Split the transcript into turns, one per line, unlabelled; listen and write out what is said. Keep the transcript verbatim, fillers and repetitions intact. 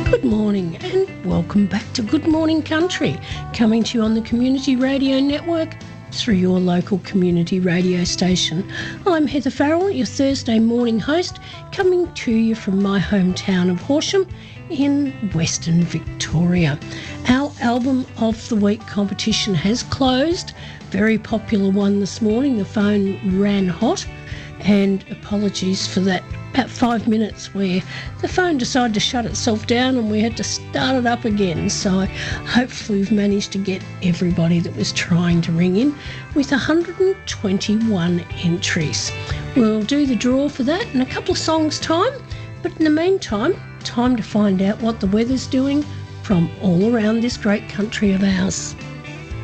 Good morning and welcome back to Good Morning Country, coming to you on the Community Radio Network through your local community radio station. I'm Heather Farrell, your Thursday morning host, coming to you from my hometown of Horsham in Western Victoria. Our Album of the Week competition has closed. Very popular one this morning. The phone ran hot, and apologies for that. About five minutes where the phone decided to shut itself down and we had to start it up again. So hopefully we've managed to get everybody that was trying to ring in with one hundred twenty-one entries. We'll do the draw for that in a couple of songs' time, but in the meantime, time to find out what the weather's doing from all around this great country of ours.